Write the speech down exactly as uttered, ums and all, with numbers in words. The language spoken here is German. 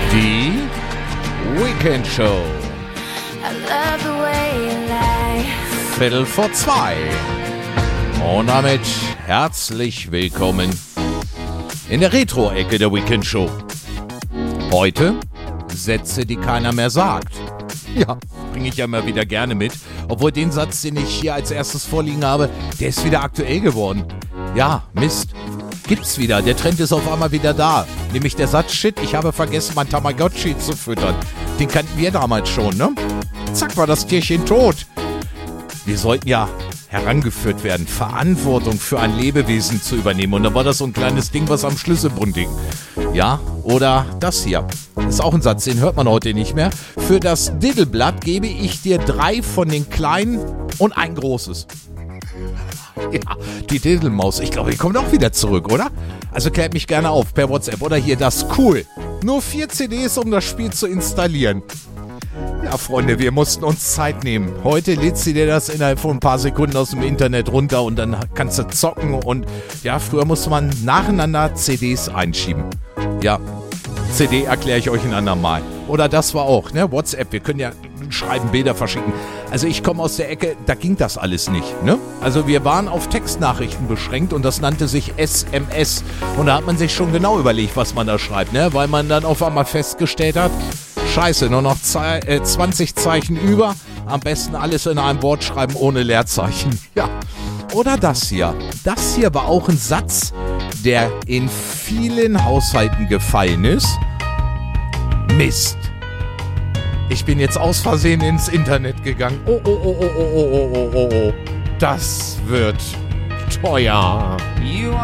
Die Weekend Show. Viertel vor zwei. Und damit herzlich willkommen in der Retro-Ecke der Weekend Show. Heute Sätze, die keiner mehr sagt. Ja, bringe ich ja immer wieder gerne mit. Obwohl den Satz, den ich hier als erstes vorliegen habe, der ist wieder aktuell geworden. Ja, Mist. Gibt's wieder. Der Trend ist auf einmal wieder da. Nämlich der Satz, shit, ich habe vergessen, mein Tamagotchi zu füttern. Den kannten wir damals schon, ne? Zack, war das Tierchen tot. Wir sollten ja herangeführt werden, Verantwortung für ein Lebewesen zu übernehmen. Und da war das so ein kleines Ding, was am Schlüsselbund hing. Ja, oder das hier. Ist auch ein Satz, den hört man heute nicht mehr. Für das Diddleblatt gebe ich dir drei von den kleinen und ein großes. Ja, die Diddlemaus. Ich glaube, die kommt auch wieder zurück, oder? Also klärt mich gerne auf per WhatsApp oder hier das Cool. Nur vier C Ds, um das Spiel zu installieren. Ja, Freunde, wir mussten uns Zeit nehmen. Heute lädst du dir das innerhalb von ein paar Sekunden aus dem Internet runter und dann kannst du zocken. Und ja, früher musste man nacheinander C Ds einschieben. Ja, C D erkläre ich euch ein andermal. Oder das war auch, ne? WhatsApp, wir können ja schreiben, Bilder verschicken. Also ich komme aus der Ecke, da ging das alles nicht, ne? Also wir waren auf Textnachrichten beschränkt und das nannte sich S M S. Und da hat man sich schon genau überlegt, was man da schreibt, ne? Weil man dann auf einmal festgestellt hat, scheiße, nur noch zwanzig Zeichen über. Am besten alles in einem Wort schreiben ohne Leerzeichen. Ja. Oder das hier. Das hier war auch ein Satz, der in vielen Haushalten gefallen ist. Mist. Ich bin jetzt aus Versehen ins Internet gegangen. Oh, oh, oh, oh, oh, oh, oh, oh, oh. Das wird teuer.